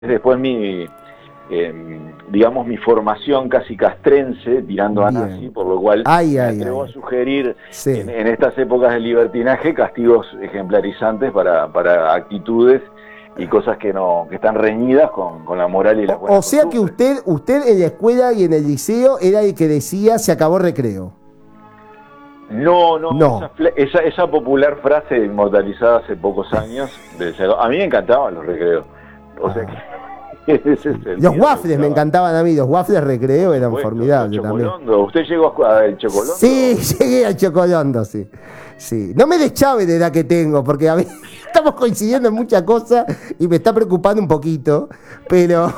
Después digamos, mi formación casi castrense, tirando a nazi, por lo cual me atrevo a sugerir en estas épocas de libertinaje castigos ejemplarizantes para actitudes y cosas que están reñidas con la moral y la buena O sea que usted en la escuela y en el liceo era el que decía se acabó recreo. No. Esa popular frase inmortalizada hace pocos años, a mí me encantaban los recreos. O sea que los waffles me encantaban a mí, los waffles recreo eran formidables también. ¿Usted llegó al Chocolondo? Sí, llegué al Chocolondo, sí. No me deschave de edad que tengo, porque a mí estamos coincidiendo en muchas cosas y me está preocupando un poquito, pero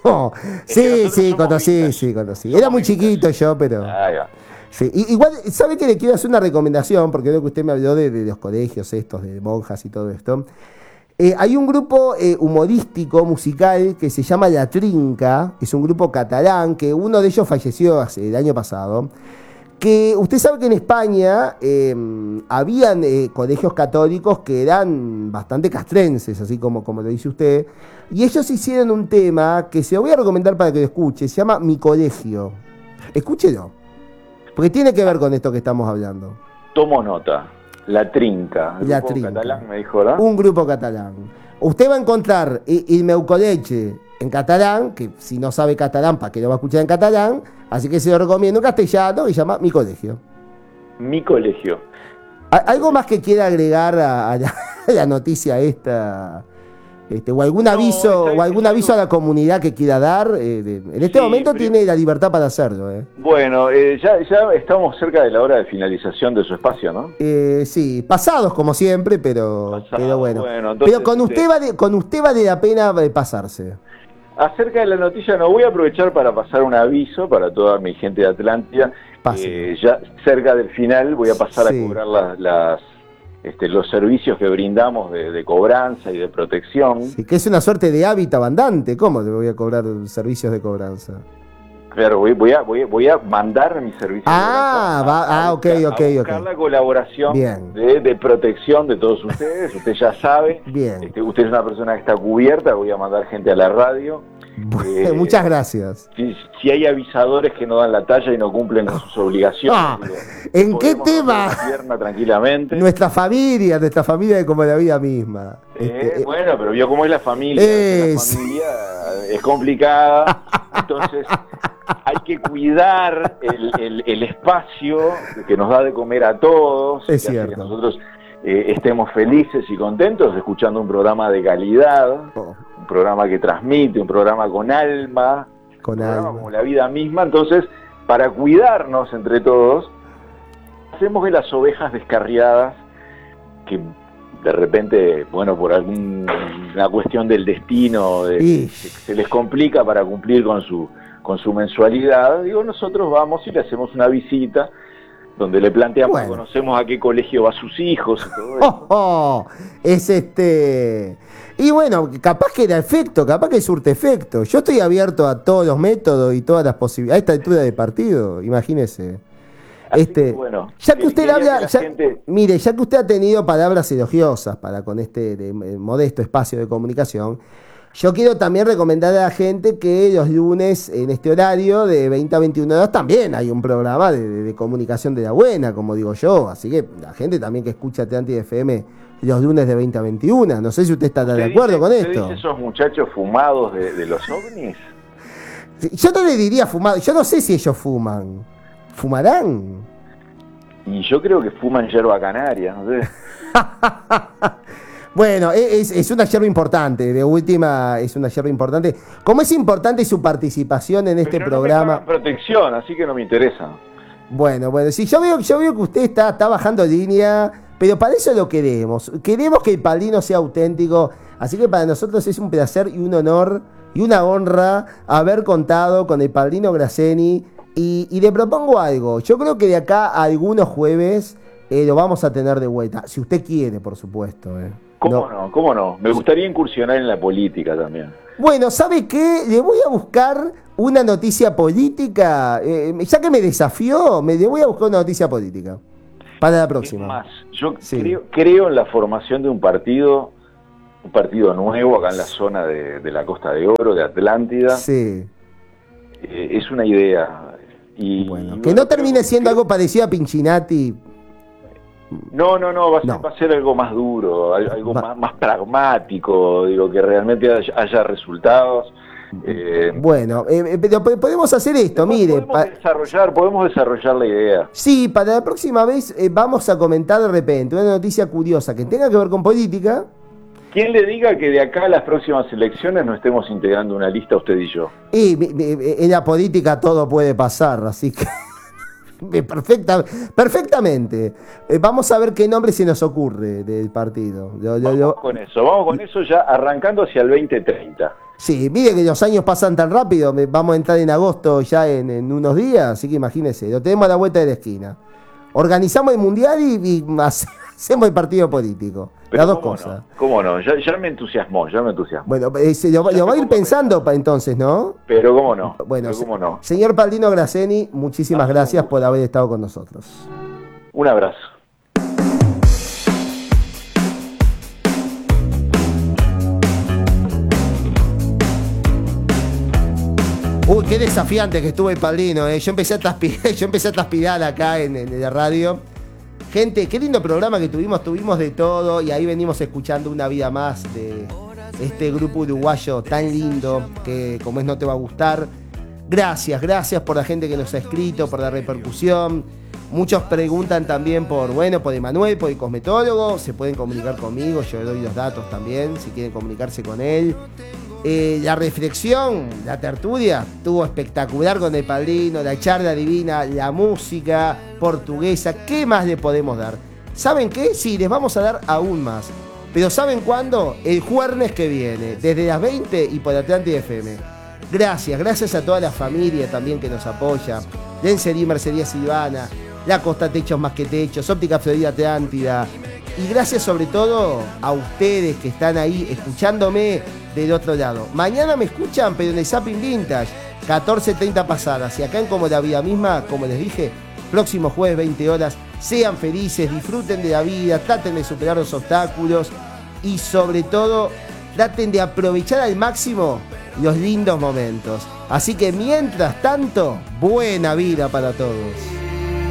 sí, conocí. Era muy chiquito yo, pero... Sí. Igual, ¿sabe que le quiero hacer una recomendación? Porque creo que usted me habló de los colegios estos, de monjas y todo esto. Hay un grupo humorístico, musical, que se llama La Trinca, que es un grupo catalán, que uno de ellos falleció el año pasado, que usted sabe que en España habían colegios católicos que eran bastante castrenses, así como lo dice usted, y ellos hicieron un tema que se lo voy a recomendar para que lo escuche, se llama Mi Colegio. Escúchelo, porque tiene que ver con esto que estamos hablando. Tomo nota. La Trinca. La Trinca. Catalán, me dijo, ¿verdad? Un grupo catalán. Usted va a encontrar Il meu col·legi en catalán, que si no sabe catalán, ¿para qué lo va a escuchar en catalán? Así que se lo recomiendo en castellano, que se llama Mi Colegio. Mi Colegio. ¿Algo más que quiera agregar a la noticia esta? O algún aviso a la comunidad que quiera dar. En este momento tiene la libertad para hacerlo. Bueno, ya estamos cerca de la hora de finalización de su espacio, ¿no? Sí, pasados como siempre, pero bueno. Entonces, pero con usted vale la pena pasarse. Acerca de la noticia, no voy a aprovechar para pasar un aviso para toda mi gente de Atlántida. Ya cerca del final voy a pasar a cobrar los servicios que brindamos de cobranza y de protección. Sí, que es una suerte de hábitat andante. ¿Cómo le voy a cobrar servicios de cobranza? Claro, voy a mandar mis servicios de cobranza. Ok. Buscar la colaboración de protección de todos ustedes. Usted ya sabe. Bien. Usted es una persona que está cubierta. Voy a mandar gente a la radio. Muchas gracias. Si hay avisadores que no dan la talla y no cumplen con sus obligaciones, ¿en qué tema? Tranquilamente. Nuestra familia es como la vida misma. Bueno, pero vio cómo es la familia. La familia es complicada, entonces hay que cuidar el espacio que nos da de comer a todos. Es cierto. Que nosotros estemos felices y contentos escuchando un programa de calidad. Un programa que transmite, un programa con alma, como la vida misma. Entonces, para cuidarnos entre todos, hacemos que las ovejas descarriadas, que de repente, por alguna cuestión del destino, se les complica para cumplir con su mensualidad, nosotros vamos y le hacemos una visita, donde le planteamos, conocemos a qué colegio va sus hijos y todo eso. Y bueno, capaz que da efecto, capaz que surte efecto. Yo estoy abierto a todos los métodos y todas las posibilidades. A esta altura de partido, imagínese. Ya que usted habla, mire, ya que usted ha tenido palabras elogiosas con este modesto espacio de comunicación, yo quiero también recomendar a la gente que los lunes en este horario de 20 a 21 horas también hay un programa de comunicación de la buena, como digo yo. Así que la gente también que escucha Atlántida FM los lunes de 20 a 21. No sé si usted está de acuerdo con esto. ¿Usted dice esos muchachos fumados de los ovnis? Yo no le diría fumados. Yo no sé si ellos fuman. ¿Fumarán? Y yo creo que fuman yerba canaria, no sé. Bueno, es una yerba importante, de última es una yerba importante. Como es importante su participación en este programa. No protección, así que no me interesa. Bueno, sí, yo veo que usted está bajando línea, pero para eso lo queremos. Queremos que el padrino sea auténtico, así que para nosotros es un placer y un honor y una honra haber contado con el padrino Grasseni. Y le propongo algo. Yo creo que de acá a algunos jueves lo vamos a tener de vuelta, si usted quiere, por supuesto. ¿Cómo no? Me gustaría incursionar en la política también. Bueno, ¿sabe qué? Le voy a buscar una noticia política. Ya que me desafió, le voy a buscar una noticia política para la próxima. Es más, yo creo en la formación de un partido un partido nuevo acá en la zona de la Costa de Oro, de Atlántida. Sí. Es una idea. Y bueno, que no termine siendo algo parecido a Pinchinati. No, va a ser algo más duro, algo más pragmático, digo, que realmente haya resultados. Bueno, pero podemos hacer esto, mire. Podemos desarrollar la idea. Sí, para la próxima vez vamos a comentar de repente una noticia curiosa que tenga que ver con política. ¿Quién le diga que de acá a las próximas elecciones no estemos integrando una lista usted y yo? Y en la política todo puede pasar, así que perfectamente. Vamos a ver qué nombre se nos ocurre del partido. Vamos con eso ya arrancando hacia el 2030. Sí, mire que los años pasan tan rápido, vamos a entrar en agosto ya en unos días, así que imagínese, lo tenemos a la vuelta de la esquina. Organizamos el mundial y hacemos el partido político. Pero las dos cosas. ¿Cómo no? Ya me entusiasmó. Bueno, lo va a ir pensando entonces, ¿no? Pero cómo no. Bueno, ¿cómo no? Señor Paulino Grasseni, muchísimas gracias por haber estado con nosotros. Un abrazo. Uy, qué desafiante que estuvo el Paulino, Yo empecé a transpirar acá en la radio. Gente, qué lindo programa que tuvimos de todo y ahí venimos escuchando una vida más de este grupo uruguayo tan lindo que como es no te va a gustar. Gracias por la gente que nos ha escrito, por la repercusión. Muchos preguntan también por Emanuel, por el cosmetólogo, se pueden comunicar conmigo, yo le doy los datos también si quieren comunicarse con él. La reflexión, la tertulia, estuvo espectacular con el Padrino, la charla divina, la música portuguesa. ¿Qué más le podemos dar? ¿Saben qué? Sí, les vamos a dar aún más. Pero ¿saben cuándo? El jueves que viene, desde las 20 y por Atlántida FM. Gracias a toda la familia también que nos apoya. Lencería y Mercería Silvana, La Costa Techos Más que Techos, Óptica Florida Atlántida. Y gracias sobre todo a ustedes que están ahí escuchándome del otro lado. Mañana me escuchan, pero en el Zapping Vintage, 14:30 pasadas. Y acá en Como la Vida Misma, como les dije, próximo jueves, 20 horas. Sean felices, disfruten de la vida, traten de superar los obstáculos y sobre todo, traten de aprovechar al máximo los lindos momentos. Así que mientras tanto, buena vida para todos.